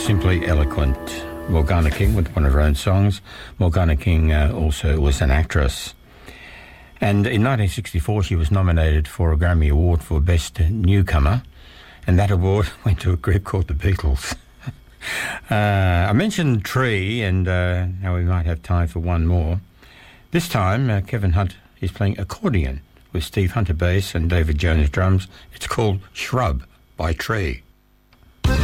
Simply eloquent. Morgana King with one of her own songs. Morgana King also was an actress. And in 1964 she was nominated for a Grammy Award for Best Newcomer, and that award went to a group called the Beatles. I mentioned Tree, and now we might have time for one more. This time Kevin Hunt is playing accordion with Steve Hunter bass and David Jones drums. It's called Shrub by Tree.